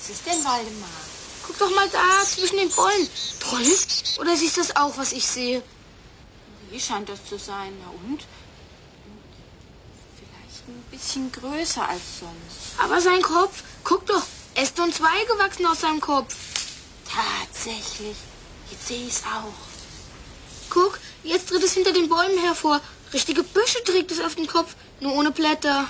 ist denn, Waldemar? Guck doch mal da, zwischen den Bäumen. Toll? Oder siehst du das auch, was ich sehe? Wie scheint das zu sein? Na und? Vielleicht ein bisschen größer als sonst. Aber sein Kopf, guck doch, Äste und Zweige wachsen aus seinem Kopf. Tatsächlich. Jetzt sehe ich es auch. Guck, jetzt tritt es hinter den Bäumen hervor. Richtige Büsche trägt es auf dem Kopf, nur ohne Blätter.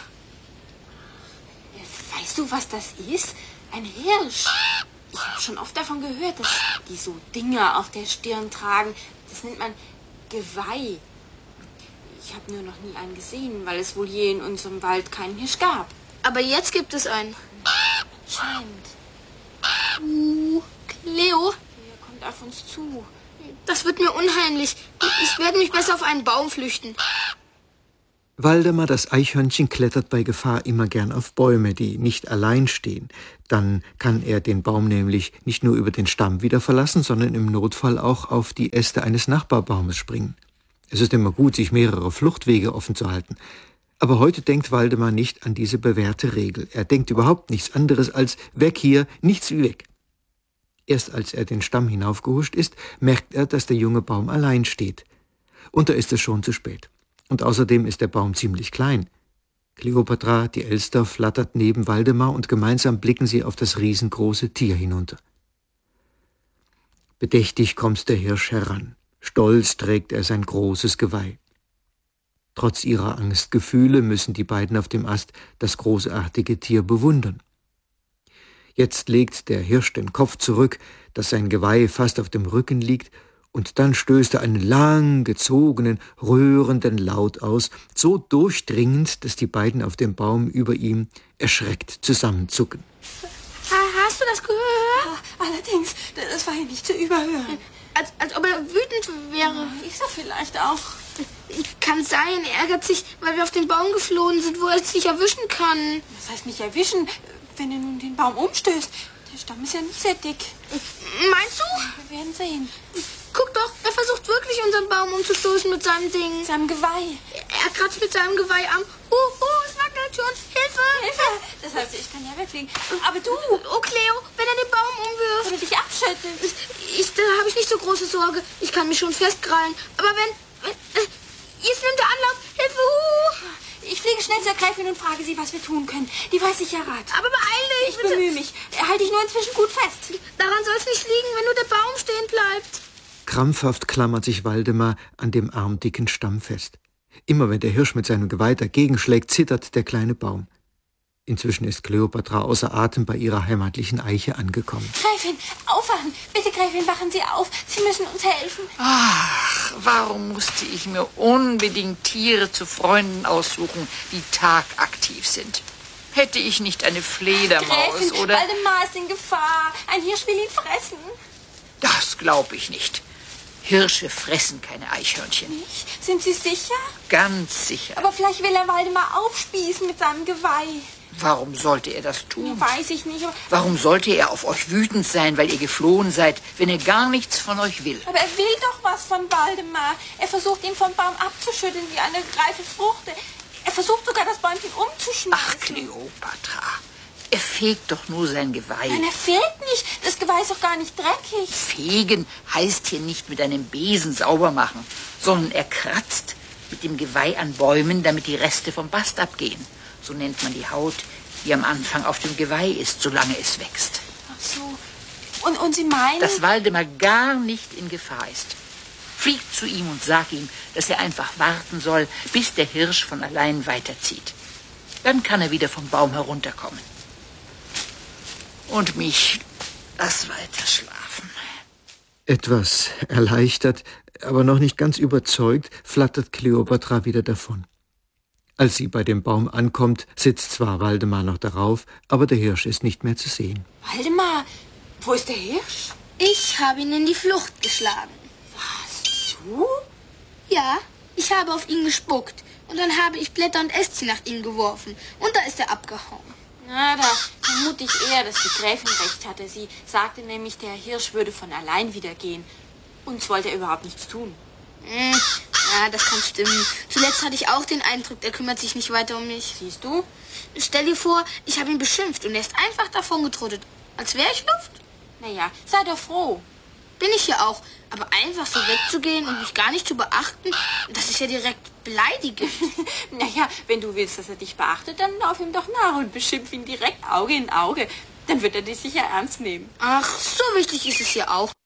Weißt du, was das ist? Ein Hirsch. Ich habe schon oft davon gehört, dass die so Dinger auf der Stirn tragen. Das nennt man Geweih. Ich habe nur noch nie einen gesehen, weil es wohl je in unserem Wald keinen Hirsch gab. Aber jetzt gibt es einen. Scheint. Cleo? Er kommt auf uns zu. Das wird mir unheimlich. Ich werde mich besser auf einen Baum flüchten. Waldemar, das Eichhörnchen, klettert bei Gefahr immer gern auf Bäume, die nicht allein stehen. Dann kann er den Baum nämlich nicht nur über den Stamm wieder verlassen, sondern im Notfall auch auf die Äste eines Nachbarbaumes springen. Es ist immer gut, sich mehrere Fluchtwege offen zu halten. Aber heute denkt Waldemar nicht an diese bewährte Regel. Er denkt überhaupt nichts anderes als weg hier, nichts wie weg. Erst als er den Stamm hinaufgehuscht ist, merkt er, dass der junge Baum allein steht. Und da ist es schon zu spät. Und außerdem ist der Baum ziemlich klein. Kleopatra, die Elster, flattert neben Waldemar und gemeinsam blicken sie auf das riesengroße Tier hinunter. Bedächtig kommt der Hirsch heran. Stolz trägt er sein großes Geweih. Trotz ihrer Angstgefühle müssen die beiden auf dem Ast das großartige Tier bewundern. Jetzt legt der Hirsch den Kopf zurück, dass sein Geweih fast auf dem Rücken liegt, und dann stößt er einen lang gezogenen, rührenden Laut aus, so durchdringend, dass die beiden auf dem Baum über ihm erschreckt zusammenzucken. Hast du das gehört? Allerdings, das war ja nicht zu überhören. Als ob er wütend wäre. Ich so vielleicht auch. Kann sein, er ärgert sich, weil wir auf den Baum geflohen sind, wo er es nicht erwischen kann. Das heißt nicht erwischen, wenn er nun den Baum umstößt. Der Stamm ist ja nicht sehr dick. Meinst du? Wir werden sehen. Guck doch, er versucht wirklich, unseren Baum umzustoßen mit seinem Ding. Seinem Geweih. Er kratzt mit seinem Geweih am. Es wackelt schon. Hilfe! Hilfe! Das heißt, ich kann ja wegfliegen. Aber du! Oh, Cleo, wenn er den Baum umwirft. Oder dich abschüttelt. Da habe ich nicht so große Sorge. Ich kann mich schon festkrallen. Aber wenn jetzt nimmt er Anlauf. Hilfe! Ich fliege schnell zur Gräfin und frage sie, was wir tun können. Die weiß sicher Rat. Aber beeil dich, Ich bemühe mich. Halte dich nur inzwischen gut fest. Daran soll es nicht liegen, wenn nur der Baum stehen bleibt. Krampfhaft klammert sich Waldemar an dem armdicken Stamm fest. Immer wenn der Hirsch mit seinem Geweih dagegen schlägt, zittert der kleine Baum. Inzwischen ist Kleopatra außer Atem bei ihrer heimatlichen Eiche angekommen. Gräfin, aufwachen! Bitte, Gräfin, wachen Sie auf. Sie müssen uns helfen. Ach, warum musste ich mir unbedingt Tiere zu Freunden aussuchen, die tagaktiv sind? Hätte ich nicht eine Fledermaus Gräfin, oder... Waldemar ist in Gefahr. Ein Hirsch will ihn fressen. Das glaube ich nicht. Hirsche fressen keine Eichhörnchen. Nicht? Sind Sie sicher? Ganz sicher. Aber vielleicht will er Waldemar aufspießen mit seinem Geweih. Warum sollte er das tun? Weiß ich nicht. Warum sollte er auf euch wütend sein, weil ihr geflohen seid, wenn er gar nichts von euch will? Aber er will doch was von Waldemar. Er versucht, ihn vom Baum abzuschütteln wie eine reife Frucht. Er versucht sogar, das Bäumchen umzuschmeißen. Ach, Kleopatra, er fegt doch nur sein Geweih. Nein, er fegt nicht. Das Geweih ist doch gar nicht dreckig. Fegen heißt hier nicht mit einem Besen sauber machen, sondern er kratzt mit dem Geweih an Bäumen, damit die Reste vom Bast abgehen. So nennt man die Haut, die am Anfang auf dem Geweih ist, solange es wächst. Ach so. Und Sie meinen... Dass Waldemar gar nicht in Gefahr ist. Flieg zu ihm und sag ihm, dass er einfach warten soll, bis der Hirsch von allein weiterzieht. Dann kann er wieder vom Baum herunterkommen. Und mich lass weiter schlafen. Etwas erleichtert, aber noch nicht ganz überzeugt, flattert Kleopatra wieder davon. Als sie bei dem Baum ankommt, sitzt zwar Waldemar noch darauf, aber der Hirsch ist nicht mehr zu sehen. Waldemar, wo ist der Hirsch? Ich habe ihn in die Flucht geschlagen. Was, du? Ja, ich habe auf ihn gespuckt. Und dann habe ich Blätter und Ästchen nach ihm geworfen. Und da ist er abgehauen. Na, da vermute ich eher, dass die Gräfin recht hatte. Sie sagte nämlich, der Hirsch würde von allein wieder gehen. Uns wollte er überhaupt nichts tun. Ja, das kann stimmen. Zuletzt hatte ich auch den Eindruck, er kümmert sich nicht weiter um mich. Siehst du? Stell dir vor, ich habe ihn beschimpft und er ist einfach davon getrottet. Als wäre ich Luft? Naja, sei doch froh. Bin ich ja auch. Aber einfach so wegzugehen und mich gar nicht zu beachten, das ist ja direkt beleidigend. Naja, wenn du willst, dass er dich beachtet, dann lauf ihm doch nach und beschimpf ihn direkt Auge in Auge. Dann wird er dich sicher ernst nehmen. Ach, so wichtig ist es ja auch